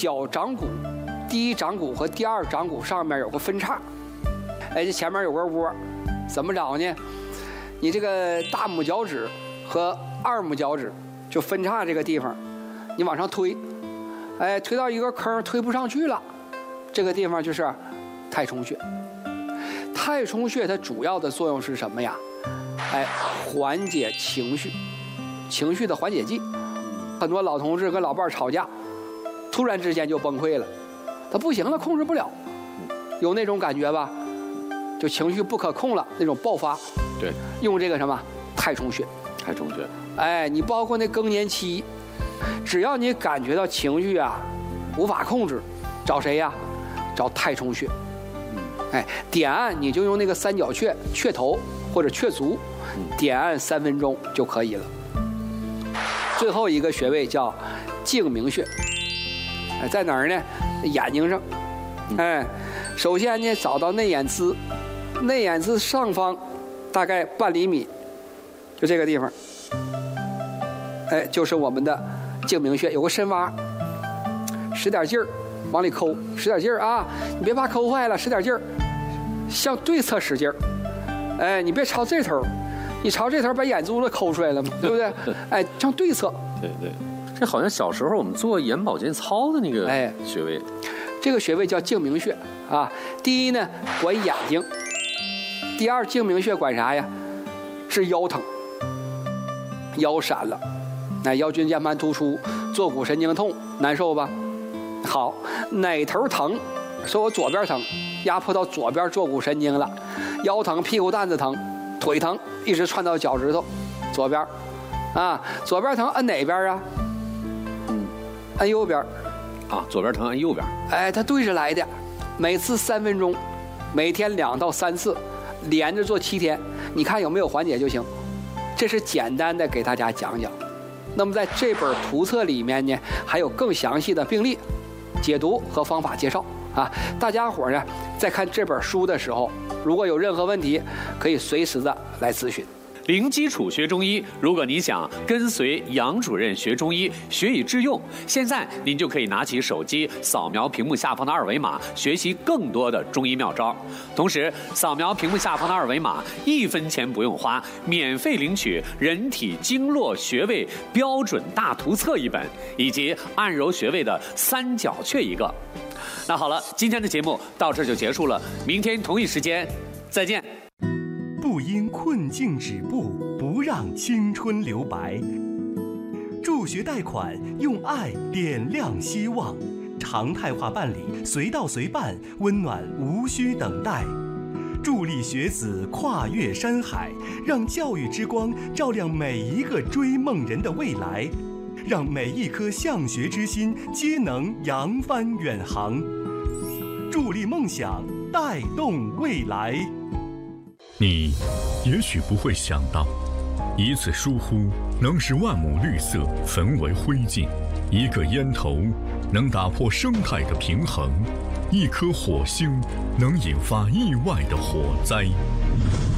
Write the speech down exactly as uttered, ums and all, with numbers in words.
脚掌骨，第一掌骨和第二掌骨上面有个分叉，哎，这前面有个窝，怎么着呢？你这个大拇脚趾和二拇脚趾就分叉这个地方，你往上推，哎，推到一个坑推不上去了，这个地方就是太冲穴。太冲穴它主要的作用是什么呀？哎，缓解情绪，情绪的缓解剂。很多老同志跟老伴吵架，突然之间就崩溃了，他不行了，控制不了，有那种感觉吧？就情绪不可控了，那种爆发。 对， 用这个什么太冲穴。 太冲穴。 哎，你包括那更年期，只要你感觉到情绪啊无法控制，找谁呀？找太冲穴。哎，点按你就用那个三角穴、穴头或者穴足，点按三分钟就可以了。最后一个穴位叫睛明穴，哎，在哪儿呢？眼睛上。哎，首先呢，找到内眼眦，内眼眦上方大概半厘米，就这个地方。哎，就是我们的睛明穴，有个深洼，使点劲儿往里抠，使点劲儿啊！你别怕抠坏了，使点劲儿，向对侧使劲儿。哎，你别朝这头。你朝这头把眼珠子抠出来了嘛，对不对？哎，向对侧。 对对，这好像小时候我们做眼保健操的那个哎穴位。 这个穴位叫睛明穴啊。第一呢，管眼睛；第二，睛明穴管啥呀？治腰疼，腰闪了，哎，腰椎间盘突出，坐骨神经痛，难受吧？好，哪头疼？说我左边疼，压迫到左边坐骨神经了，腰疼，屁股蛋子疼。腿疼，一直窜到脚趾头，左边，啊，左边疼按哪边啊？嗯，按右边。 啊，左边疼按右边。 哎，它对着来的，每次三分钟，每天两到三次，连着做七天，你看有没有缓解就行。这是简单的给大家讲讲。那么在这本图册里面呢，还有更详细的病例解读和方法介绍啊。大家伙呢，在看这本书的时候，如果有任何问题，可以随时的来咨询。 零基础学中医，如果你想跟随杨主任学中医，学以致用，现在您就可以拿起手机，扫描屏幕下方的二维码，学习更多的中医妙招。同时，扫描屏幕下方的二维码，一分钱不用花，免费领取《人体经络穴位标准大图册》一本，以及按揉穴位的三角穴一个。那好了，今天的节目到这就结束了，明天同一时间再见。 不因困境止步，不让青春留白。助学贷款，用爱点亮希望，常态化办理，随到随办，温暖无需等待。助力学子跨越山海，让教育之光照亮每一个追梦人的未来，让每一颗向学之心皆能扬帆远航。助力梦想，带动未来。 你也许不会想到，一次疏忽能使万亩绿色焚为灰烬，一个烟头能打破生态的平衡，一颗火星能引发意外的火灾。